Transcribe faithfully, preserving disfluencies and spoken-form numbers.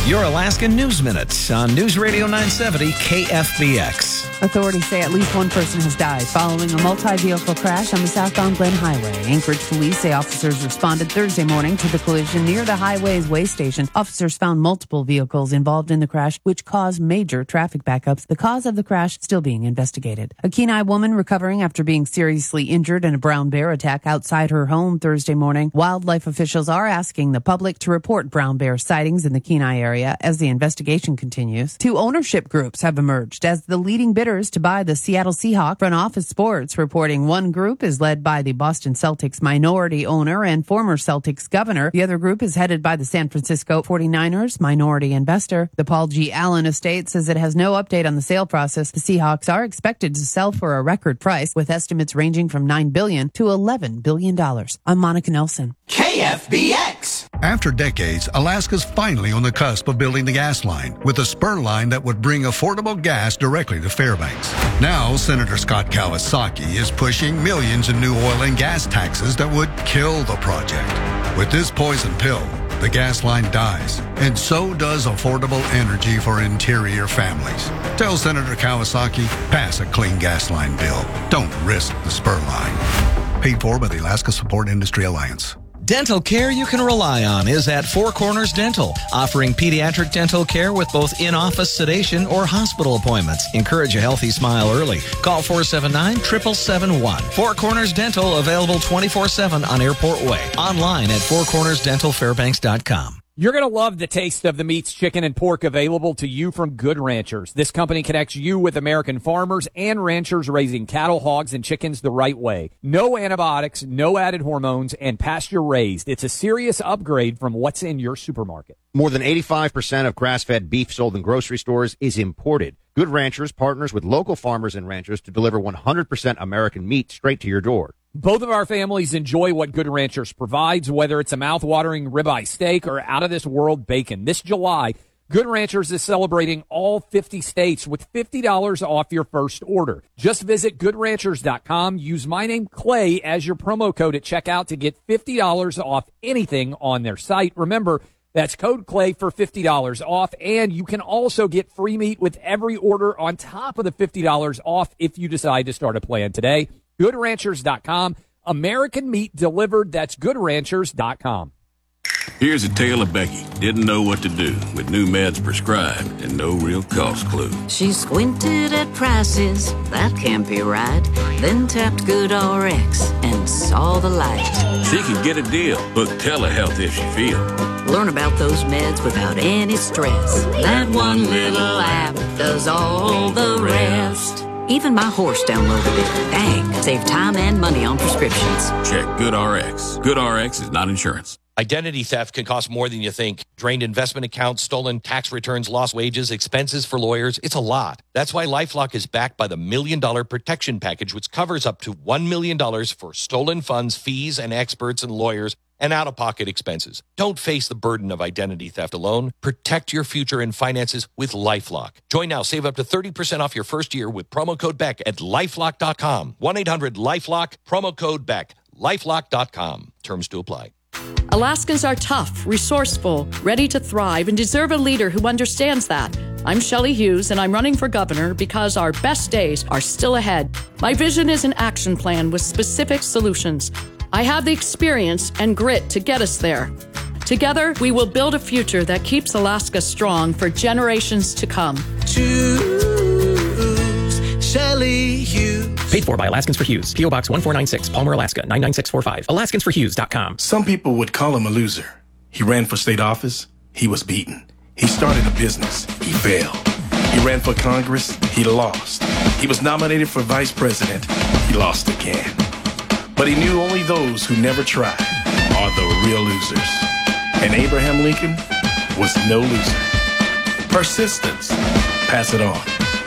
Your Alaska News Minute on News Radio nine seventy K F B X. Authorities say at least one person has died following a multi-vehicle crash on the southbound Glen Highway. Anchorage police say officers responded Thursday morning to the collision near the highway's way station. Officers found multiple vehicles involved in the crash, which caused major traffic backups. The cause of the crash still being investigated. A Kenai woman recovering after being seriously injured in a brown bear attack outside her home Thursday morning. Wildlife officials are asking the public to report brown bear sightings in the Kenai area as the investigation continues. Two ownership groups have emerged as the leading bidders to buy the Seattle Seahawks. Front Office Sports reporting one group is led by the Boston Celtics minority owner and former Celtics governor. The other group is headed by the San Francisco forty-niners minority investor. The Paul G. Allen estate says it has no update on the sale process. The Seahawks are expected to sell for a record price, with estimates ranging from nine billion dollars to eleven billion dollars. I'm Monica Nelson. K F B X. After decades, Alaska's finally on the cusp of building the gas line, with a spur line that would bring affordable gas directly to Fairbanks. Now, Senator Scott Kawasaki is pushing millions in new oil and gas taxes that would kill the project. With this poison pill, the gas line dies, and so does affordable energy for interior families. Tell Senator Kawasaki, pass a clean gas line bill. Don't risk the spur line. Paid for by the Alaska Support Industry Alliance. Dental care you can rely on is at Four Corners Dental, offering pediatric dental care with both in-office sedation or hospital appointments. Encourage a healthy smile early. Call four seven nine, seven seven seven one. Four Corners Dental, available twenty-four seven on Airport Way. Online at four corners dental fairbanks dot com. You're going to love the taste of the meats, chicken, and pork available to you from Good Ranchers. This company connects you with American farmers and ranchers raising cattle, hogs, and chickens the right way. No antibiotics, no added hormones, and pasture-raised. It's a serious upgrade from what's in your supermarket. More than eighty-five percent of grass-fed beef sold in grocery stores is imported. Good Ranchers partners with local farmers and ranchers to deliver one hundred percent American meat straight to your door. Both of our families enjoy what Good Ranchers provides, whether it's a mouth-watering ribeye steak or out-of-this-world bacon. This July, Good Ranchers is celebrating all fifty states with fifty dollars off your first order. Just visit good ranchers dot com. Use my name, Clay, as your promo code at checkout to get fifty dollars off anything on their site. Remember, that's code Clay for fifty dollars off, and you can also get free meat with every order on top of the fifty dollars off if you decide to start a plan today. good ranchers dot com. American meat delivered. That's good ranchers dot com. Here's a tale of Becky. Didn't know what to do with new meds prescribed and no real cost clue. She squinted at prices, that can't be right. Then tapped GoodRx and saw the light. She could get a deal. Book telehealth if she feel. Learn about those meds without any stress. That one little app does all the rest. Even my horse downloaded it. Dang, save time and money on prescriptions. Check GoodRx. GoodRx is not insurance. Identity theft can cost more than you think. Drained investment accounts, stolen tax returns, lost wages, expenses for lawyers. It's a lot. That's why LifeLock is backed by the Million Dollar Protection Package, which covers up to one million dollars for stolen funds, fees, and experts and lawyers, and out-of-pocket expenses. Don't face the burden of identity theft alone. Protect your future and finances with LifeLock. Join now. Save up to thirty percent off your first year with promo code Beck at lifelock dot com. one eight hundred LifeLock, promo code Beck. lifelock dot com. Terms to apply. Alaskans are tough, resourceful, ready to thrive, and deserve a leader who understands that. I'm Shelley Hughes, and I'm running for governor because our best days are still ahead. My vision is an action plan with specific solutions. I have the experience and grit to get us there. Together, we will build a future that keeps Alaska strong for generations to come. Choose Shelley Hughes. Paid for by Alaskans for Hughes. P O Box one four nine six, Palmer, Alaska nine nine six four five. Alaskans for Hughes dot com. Some people would call him a loser. He ran for state office. He was beaten. He started a business. He failed. He ran for Congress. He lost. He was nominated for vice president. He lost again. But he knew only those who never tried are the real losers. And Abraham Lincoln was no loser. Persistence. Pass it on.